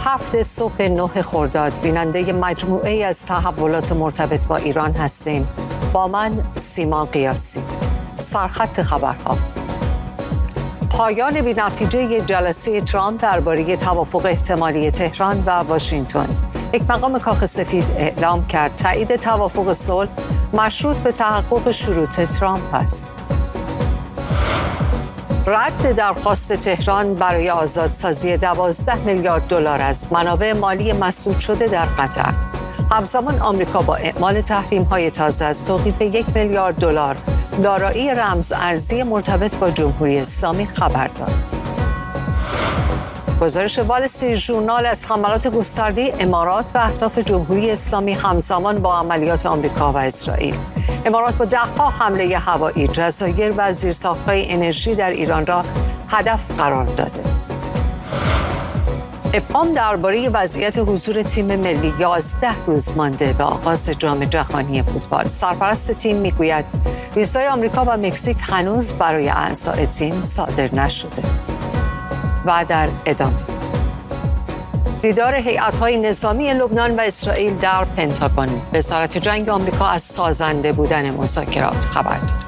7 صبح 9 خرداد بیننده مجموعه از تحولات مرتبط با ایران هستیم. با من سیما قیاسی. سرخط خبرها: پایان بی‌نتیجه جلسه ترامپ درباره توافق احتمالی تهران و واشنگتن. یک مقام کاخ سفید اعلام کرد تایید توافق صلح مشروط به تحقق شروط ترامپ است. رد درخواست تهران برای آزادسازی 12 میلیارد دلار از منابع مالی مسدود شده در قطر. همزمان آمریکا با اعمال تحریم‌های تازه از توقیف 1 میلیارد دلار دارایی رمز ارزی مرتبط با جمهوری اسلامی خبر داد. گزارش وال استریت ژورنال از حملات گسترده امارات به اهداف جمهوری اسلامی همزمان با عملیات آمریکا و اسرائیل. امارات با 10 حمله هوایی جزایر و زیرساخت‌های انرژی در ایران را هدف قرار داده. ابهام درباره وضعیت حضور تیم ملی 11 روز مانده به آغاز جام جهانی فوتبال. سرپرست تیم میگوید ویزای آمریکا و مکزیک هنوز برای اعضای تیم صادر نشده. و در ادامه دیدار هیئت‌های نظامی لبنان و اسرائیل در پنتاگون. وزارت جنگ آمریکا از سازنده بودن مذاکرات خبر داد.